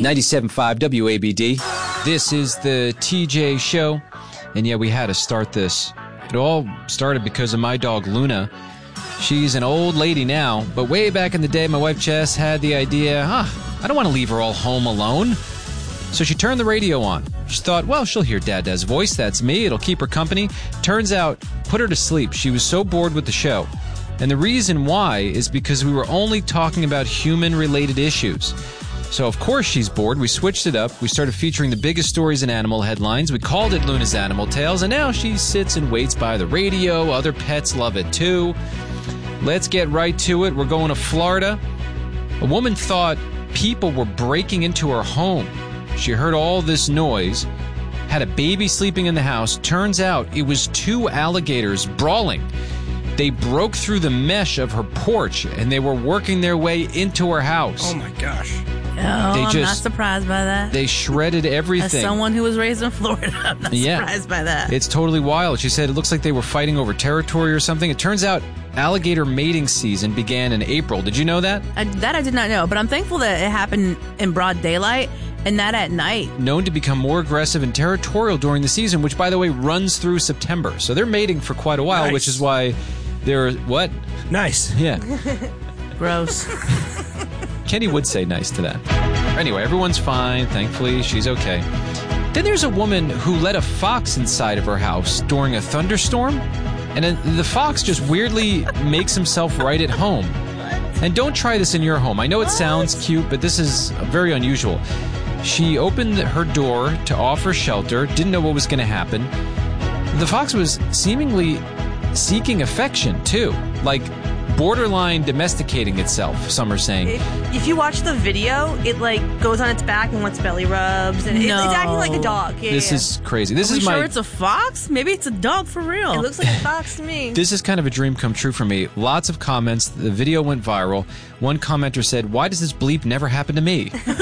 97.5 WABD. This is the TJ Show. And yeah, we had to start this. It all started because of my dog, Luna. She's an old lady now, but way back in the day, my wife, Jess, had the idea, I don't want to leave her all home alone. So she turned the radio on. She thought, well, she'll hear Dada's voice. That's me. It'll keep her company. Turns out, put her to sleep. She was so bored with the show. And the reason why is because we were only talking about human-related issues. So, of course, she's bored. We switched it up. We started featuring the biggest stories in animal headlines. We called it Luna's Animal Tales, and now she sits and waits by the radio. Other pets love it, too. Let's get right to it. We're going to Florida. A woman thought people were breaking into her home. She heard all this noise, had a baby sleeping in the house. Turns out it was two alligators brawling. They broke through the mesh of her porch, and they were working their way into her house. Oh, my gosh. Oh, I'm not surprised by that. They shredded everything. As someone who was raised in Florida, I'm not surprised by that. It's totally wild. She said it looks like they were fighting over territory or something. It turns out alligator mating season began in April. Did you know that? That I did not know, but I'm thankful that it happened in broad daylight and not at night. Known to become more aggressive and territorial during the season, which, by the way, runs through September. So they're mating for quite a while, which is why they're... What? Nice. Yeah. Gross. Kenny would say nice to that. Anyway, everyone's fine. Thankfully, she's okay. Then there's a woman who let a fox inside of her house during a thunderstorm, and the fox just weirdly makes himself right at home. And don't try this in your home. I know it sounds cute, but this is very unusual. She opened her door to offer shelter, didn't know what was going to happen. The fox was seemingly seeking affection, too. Like, borderline domesticating itself, some are saying. If you watch the video, it goes on its back and wants belly rubs, and it's acting like a dog. This is crazy. Are we sure it's a fox? Maybe it's a dog for real. It looks like a fox to me. This is kind of a dream come true for me. Lots of comments. The video went viral. One commenter said, "Why does this bleep never happen to me?" Was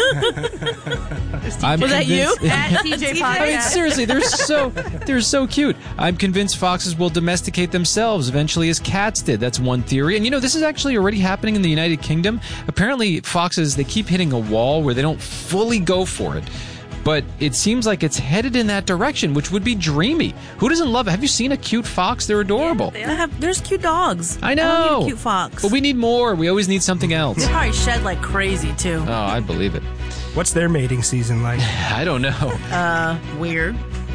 that you? At TJ Podcast. I mean, seriously, they're so cute. I'm convinced foxes will domesticate themselves eventually as cats did. That's one theory. And this is actually already happening in the United Kingdom. Apparently, foxes, they keep hitting a wall where they don't fully go for it. But it seems like it's headed in that direction, which would be dreamy. Who doesn't love it? Have you seen a cute fox? They're adorable. Yeah, there's cute dogs. I know. I need a cute fox. But we need more. We always need something else. They probably shed like crazy, too. Oh, I believe it. What's their mating season like? I don't know. Weird.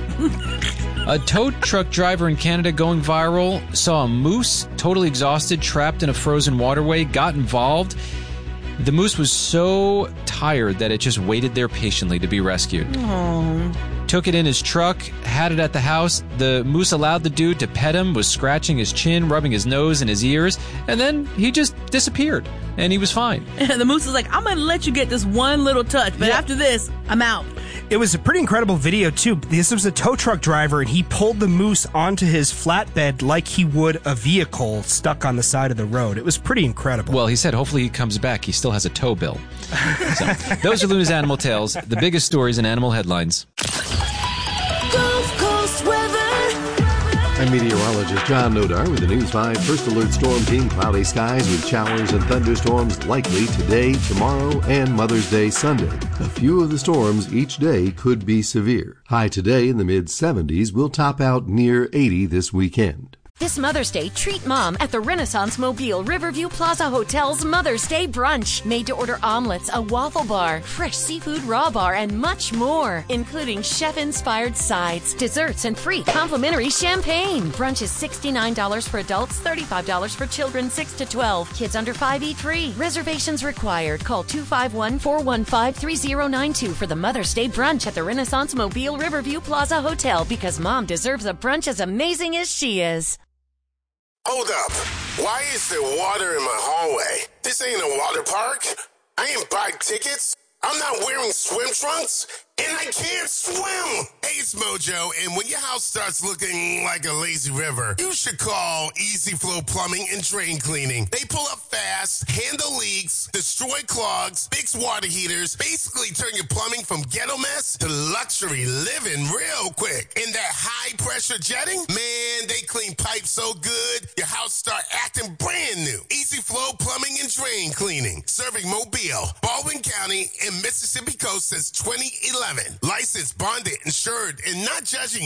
A tow truck driver in Canada going viral saw a moose totally exhausted, trapped in a frozen waterway, got involved. The moose was so tired that it just waited there patiently to be rescued. Aww. Took it in his truck, had it at the house. The moose allowed the dude to pet him, was scratching his chin, rubbing his nose and his ears, and then he just disappeared, and he was fine. The moose is like, I'm going to let you get this one little touch, but after this, I'm out. It was a pretty incredible video, too. This was a tow truck driver, and he pulled the moose onto his flatbed like he would a vehicle stuck on the side of the road. It was pretty incredible. Well, he said hopefully he comes back. He still has a tow bill. So, those are Luna's Animal Tales, the biggest stories in animal headlines. Gulf Coast weather. I'm meteorologist John Nodar with the News 5 First Alert Storm Team. Cloudy skies with showers and thunderstorms likely today, tomorrow, and Mother's Day Sunday. A few of the storms each day could be severe. High today in the mid-70s will top out near 80 this weekend. This Mother's Day, treat Mom at the Renaissance Mobile Riverview Plaza Hotel's Mother's Day Brunch. Made-to-order omelets, a waffle bar, fresh seafood raw bar, and much more, including chef-inspired sides, desserts, and free complimentary champagne. Brunch is $69 for adults, $35 for children 6 to 12. Kids under 5 eat free. Reservations required. Call 251-415-3092 for the Mother's Day Brunch at the Renaissance Mobile Riverview Plaza Hotel, because Mom deserves a brunch as amazing as she is. Hold up. Why is there water in my hallway? This ain't a water park. I ain't buy tickets. I'm not wearing swim trunks. And I can't swim. Hey, it's Mojo, and when your house starts looking like a lazy river, you should call Easy Flow Plumbing and Drain Cleaning. They pull up fast, handle leaks, destroy clogs, fix water heaters, basically turn your plumbing from ghetto mess to luxury living real quick. And that high-pressure jetting, man, they clean pipes so good, your house start acting brand new. Easy Flow Plumbing and Drain Cleaning, serving Mobile, Baldwin County, and Mississippi Coast since 2011. Licensed, bonded, insured, and not judging